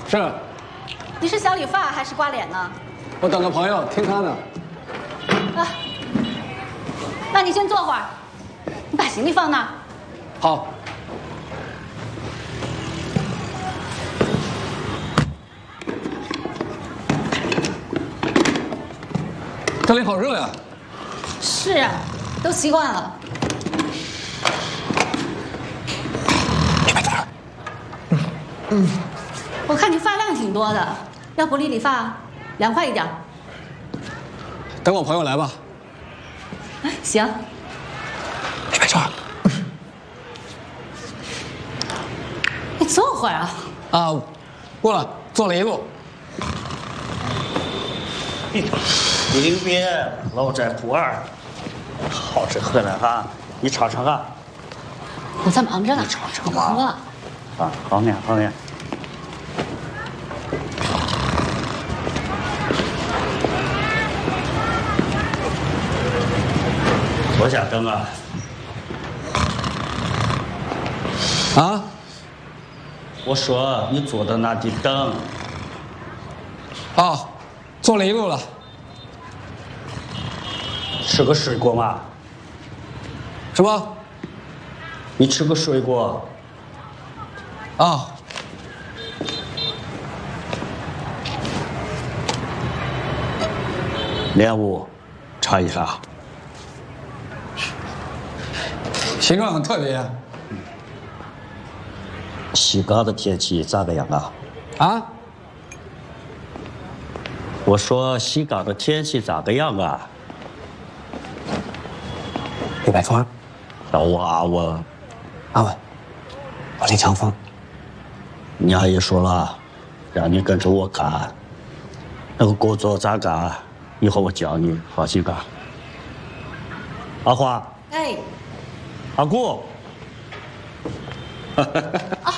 是。 你是小理发还是刮脸呢？ 我等个朋友，听他的。 啊，那你先坐会儿，你把行李放那儿。 好。这里好热呀。 是啊，都习惯了。我看你发量挺多的，要不理理发，凉快一点。 等我朋友来吧。 哎，行。 你别坐。 你坐会儿啊。 啊，过了，坐了一路。 临别老寨不二，好吃喝的哈，你尝尝啊。 我在忙着呢。 你尝尝吧。 饿。 啊，好呢，好呢。坐下等啊。 啊？ 我说你坐到那里等。 哦，坐了一路了。 吃个水果嘛？ 什么？ 你吃个水果。 啊。 莲雾，尝一下。 形状很特别。 西港的天气咋个样啊？ 啊？ 我说西港的天气咋个样啊？ 李百川， 我阿文， 阿文，我李强峰。 你阿姨说了，让你跟着我干，那个工作咋干，以后我教你，放心干。阿花， 哎， 阿姑。